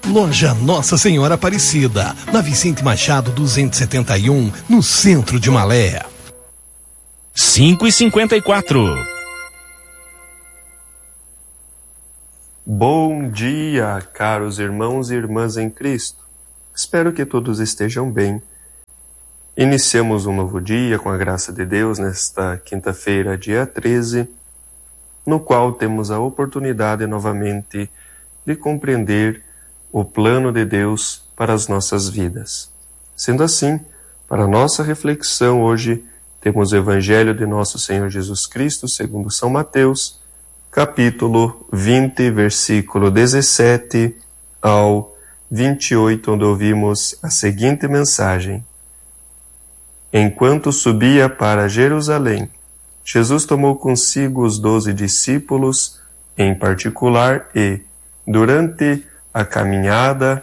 Loja Nossa Senhora Aparecida, na Vicente Machado 271, no centro de Malé. 5h54. Bom dia, caros irmãos e irmãs em Cristo. Espero que todos estejam bem. Iniciamos um novo dia com a graça de Deus nesta quinta-feira, dia 13, no qual temos a oportunidade novamente de compreender o plano de Deus para as nossas vidas. Sendo assim, para a nossa reflexão hoje, temos o Evangelho de Nosso Senhor Jesus Cristo, segundo São Mateus, capítulo 20, versículo 17 ao 28, onde ouvimos a seguinte mensagem. Enquanto subia para Jerusalém, Jesus tomou consigo os 12 discípulos em particular e, durante a caminhada,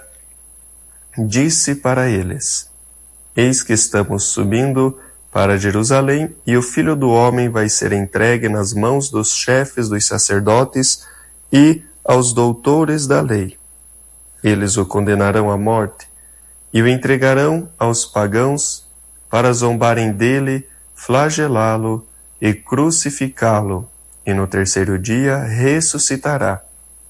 disse para eles: Eis que estamos subindo para Jerusalém, e o Filho do Homem vai ser entregue nas mãos dos chefes dos sacerdotes e aos doutores da lei. Eles o condenarão à morte e o entregarão aos pagãos para zombarem dele, flagelá-lo e crucificá-lo, e no terceiro dia ressuscitará.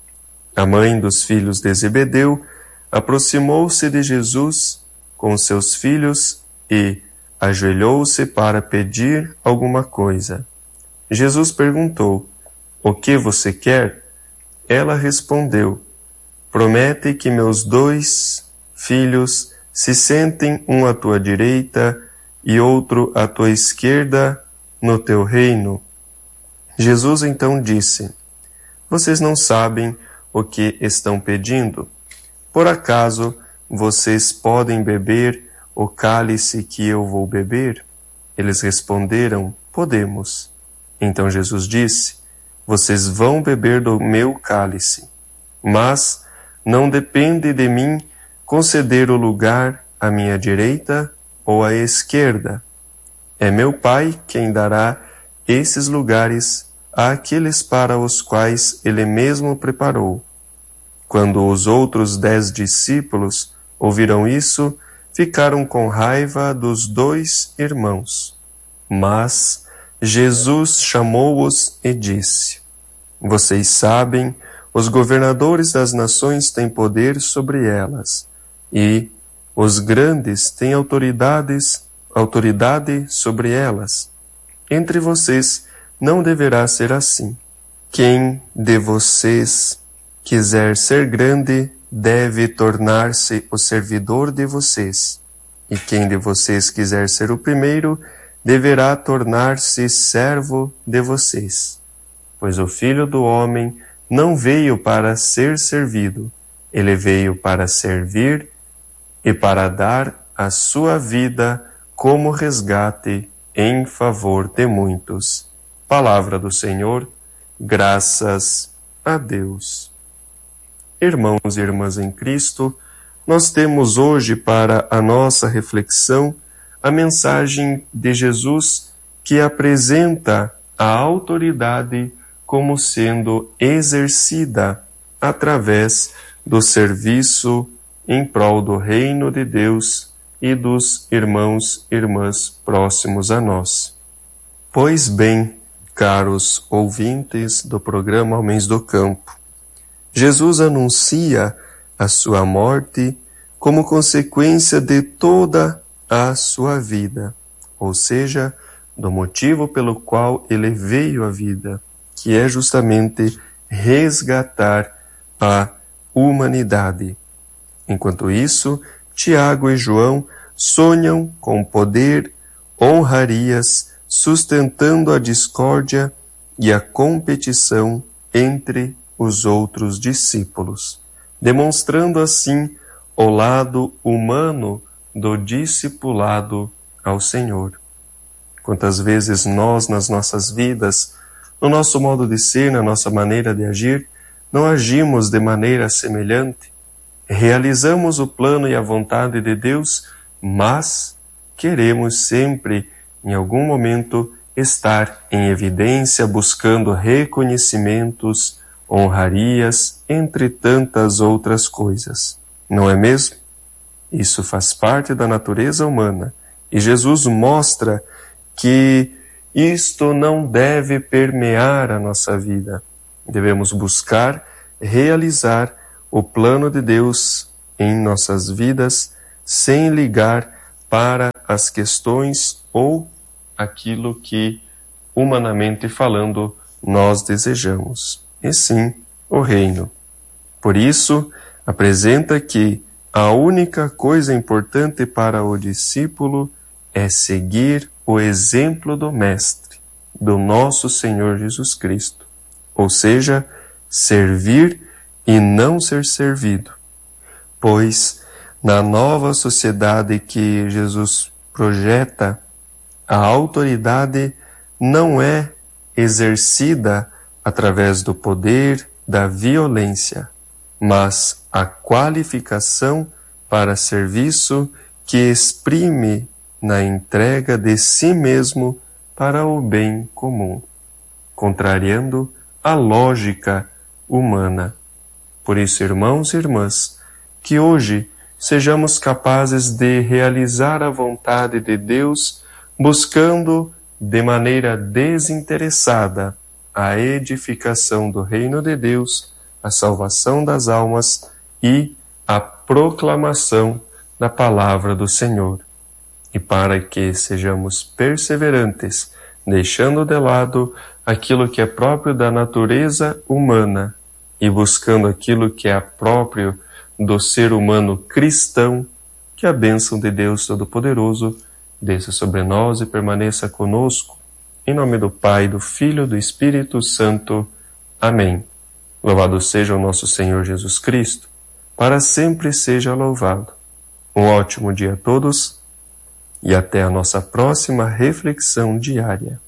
A mãe dos filhos de Zebedeu aproximou-se de Jesus com seus filhos e ajoelhou-se para pedir alguma coisa. Jesus perguntou: O que você quer? Ela respondeu: Promete que meus 2 filhos se sentem um à tua direita e outro à tua esquerda no teu reino. Jesus então disse: Vocês não sabem o que estão pedindo? Por acaso vocês podem beber o cálice que eu vou beber? Eles responderam: Podemos. Então Jesus disse: Vocês vão beber do meu cálice, mas não depende de mim conceder o lugar à minha direita ou à esquerda. É meu Pai quem dará esses lugares àqueles para os quais ele mesmo preparou. Quando os outros 10 discípulos ouviram isso, ficaram com raiva dos 2 irmãos. Mas Jesus chamou-os e disse: Vocês sabem, os governadores das nações têm poder sobre elas, e os grandes têm autoridade sobre elas. Entre vocês não deverá ser assim. Quem de vocês quiser ser grande, deve tornar-se o servidor de vocês. E quem de vocês quiser ser o primeiro, deverá tornar-se servo de vocês. Pois o Filho do Homem não veio para ser servido, ele veio para servir e para dar a sua vida como resgate em favor de muitos. Palavra do Senhor, graças a Deus. Irmãos e irmãs em Cristo, nós temos hoje para a nossa reflexão a mensagem de Jesus que apresenta a autoridade como sendo exercida através do serviço em prol do reino de Deus e dos irmãos e irmãs próximos a nós. Pois bem, caros ouvintes do programa Homens do Campo, Jesus anuncia a sua morte como consequência de toda a sua vida, ou seja, do motivo pelo qual ele veio à vida, que é justamente resgatar a humanidade. Enquanto isso, Tiago e João sonham com poder, honrarias, sustentando a discórdia e a competição entre os outros discípulos, demonstrando assim o lado humano do discipulado ao Senhor. Quantas vezes nós, nas nossas vidas, no nosso modo de ser, na nossa maneira de agir, não agimos de maneira semelhante? Realizamos o plano e a vontade de Deus, mas queremos sempre, em algum momento, estar em evidência, buscando reconhecimentos, honrarias, entre tantas outras coisas. Não é mesmo? Isso faz parte da natureza humana. E Jesus mostra que isto não deve permear a nossa vida. Devemos buscar realizar o plano de Deus em nossas vidas sem ligar para as questões ou aquilo que, humanamente falando, nós desejamos, e sim o reino. Por isso, apresenta que a única coisa importante para o discípulo é seguir o exemplo do Mestre, do nosso Senhor Jesus Cristo, ou seja, servir e não ser servido. Pois, na nova sociedade que Jesus projeta, a autoridade não é exercida através do poder, da violência, mas a qualificação para serviço que exprime na entrega de si mesmo para o bem comum, contrariando a lógica humana. Por isso, irmãos e irmãs, que hoje sejamos capazes de realizar a vontade de Deus, buscando de maneira desinteressada a edificação do reino de Deus, a salvação das almas e a proclamação da palavra do Senhor. E para que sejamos perseverantes, deixando de lado aquilo que é próprio da natureza humana e buscando aquilo que é próprio do ser humano cristão, que a bênção de Deus Todo-Poderoso desça sobre nós e permaneça conosco. Em nome do Pai, do Filho e do Espírito Santo. Amém. Louvado seja o nosso Senhor Jesus Cristo. Para sempre seja louvado. Um ótimo dia a todos e até a nossa próxima reflexão diária.